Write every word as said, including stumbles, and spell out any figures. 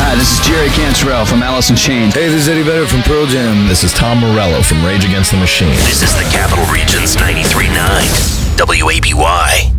Hi, this is Jerry Cantrell from Alice in Chains. Hey, this is Eddie Vedder from Pearl Jam. This is Tom Morello from Rage Against the Machine. This is the Capital Region's ninety-three point nine W A B Y.